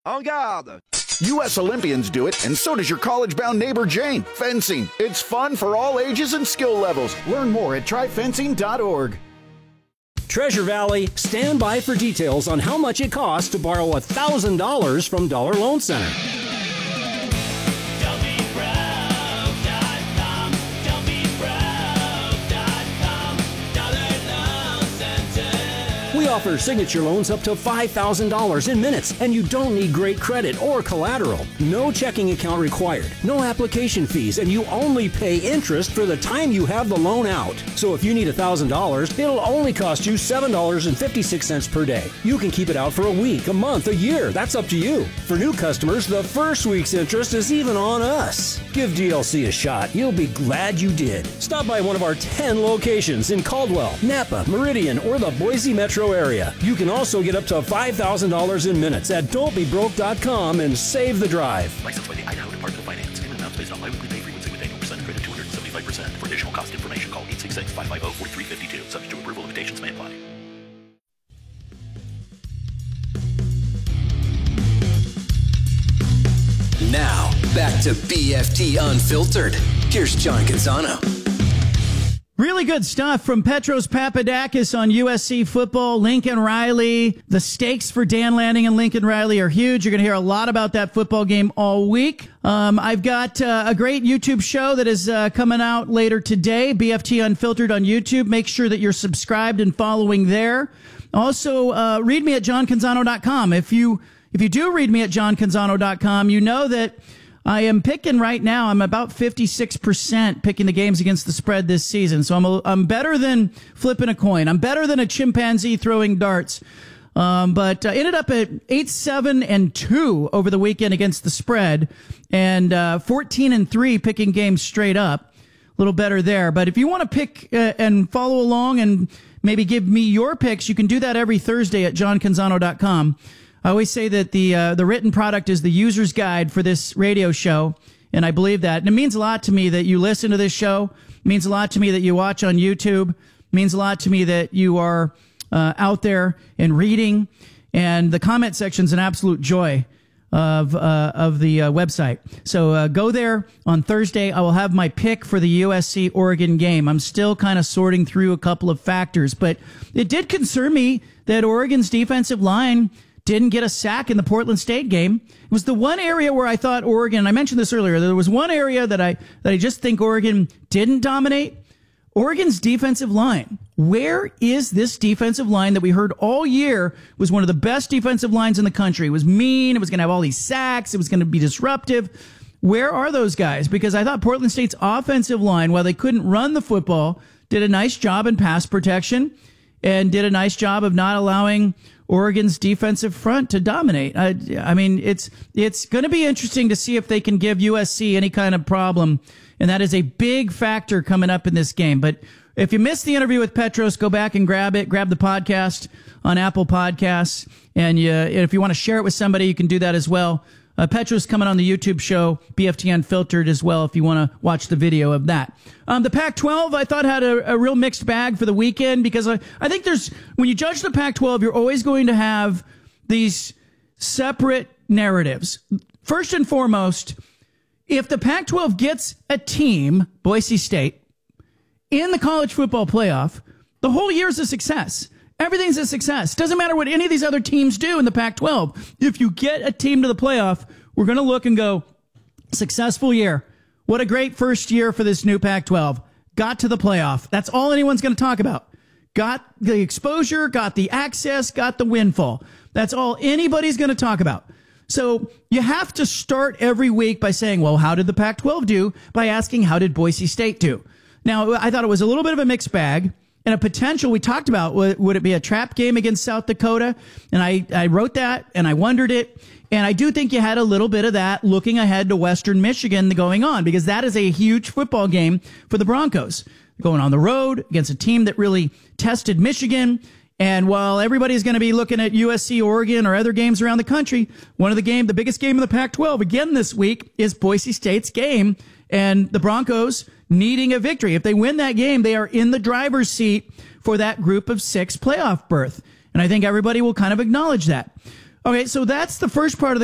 En garde! U.S. Olympians do it, and so does your college-bound neighbor Jane. Fencing. It's fun for all ages and skill levels. Learn more at tryfencing.org. Treasure Valley, stand by for details on how much it costs to borrow $1,000 from Dollar Loan Center. We offer signature loans up to $5,000 in minutes, and you don't need great credit or collateral. No checking account required, no application fees, and you only pay interest for the time you have the loan out. So if you need $1,000, it'll only cost you $7.56 per day. You can keep it out for a week, a month, a year. That's up to you. For new customers, the first week's interest is even on us. Give DLC a shot. You'll be glad you did. Stop by one of our 10 locations in Caldwell, Napa, Meridian, or the Boise metro area. You can also get up to $5,000 in minutes at don'tbebroke.com and save the drive. Licensed by the Idaho Department of Finance. Payment amounts based on biweekly pay frequency with annual percent credit 275%. For additional cost information, call 866-550-4352. Subject to approval, limitations may apply. Now, back to BFT Unfiltered. Here's John Canzano. Really good stuff from Petros Papadakis on USC football. Lincoln Riley. The stakes for Dan Lanning and Lincoln Riley are huge. You're going to hear a lot about that football game all week. I've got a great YouTube show that is coming out later today, BFT Unfiltered on YouTube. Make sure that you're subscribed and following there. Also, read me at johncanzano.com. If you do read me at johncanzano.com, you know that I am picking right now. I'm about 56% picking the games against the spread this season. So I'm better than flipping a coin. I'm better than a chimpanzee throwing darts. But ended up at 8-7-2 over the weekend against the spread, and 14-3 picking games straight up. A little better there. But if you want to pick and follow along and maybe give me your picks, you can do that every Thursday at johncanzano.com. I always say that the written product is the user's guide for this radio show, and I believe that. And it means a lot to me that you listen to this show. It means a lot to me that you watch on YouTube. It means a lot to me that you are out there and reading. And the comment section's an absolute joy of the website. So go there on Thursday. I will have my pick for the USC-Oregon game. I'm still kind of sorting through a couple of factors, but it did concern me that Oregon's defensive line didn't get a sack in the Portland State game. It was the one area where I thought Oregon, I mentioned this earlier, there was one area that I just think Oregon didn't dominate. Oregon's defensive line. Where is this defensive line that we heard all year was one of the best defensive lines in the country? It was mean. It was going to have all these sacks. It was going to be disruptive. Where are those guys? Because I thought Portland State's offensive line, while they couldn't run the football, did a nice job in pass protection and did a nice job of not allowing Oregon's defensive front to dominate. I mean, it's going to be interesting to see if they can give USC any kind of problem, and that is a big factor coming up in this game. But if you missed the interview with Petros, go back and grab it. Grab the podcast on Apple Podcasts, and if you want to share it with somebody, you can do that as well. Petros coming on the YouTube show, BFT Unfiltered as well, if you want to watch the video of that. The Pac-12, I thought, had a real mixed bag for the weekend, because I think when you judge the Pac-12, you're always going to have these separate narratives. First and foremost, if the Pac-12 gets a team, Boise State, in the college football playoff, the whole year's a success. Everything's a success. Doesn't matter what any of these other teams do in the Pac-12. If you get a team to the playoff, we're going to look and go, successful year. What a great first year for this new Pac-12. Got to the playoff. That's all anyone's going to talk about. Got the exposure, got the access, got the windfall. That's all anybody's going to talk about. So you have to start every week by saying, well, how did the Pac-12 do? By asking, how did Boise State do? Now, I thought it was a little bit of a mixed bag. And a potential, we talked about, would it be a trap game against South Dakota? And I wrote that, and I wondered it. And I do think you had a little bit of that looking ahead to Western Michigan going on, because that is a huge football game for the Broncos. Going on the road against a team that really tested Michigan. And while everybody's going to be looking at USC, Oregon, or other games around the country, the biggest game in the Pac-12 again this week is Boise State's game. And the Broncos needing a victory. If they win that game, they are in the driver's seat for that group of 6 playoff berth. And I think everybody will kind of acknowledge that. Okay, so that's the first part of the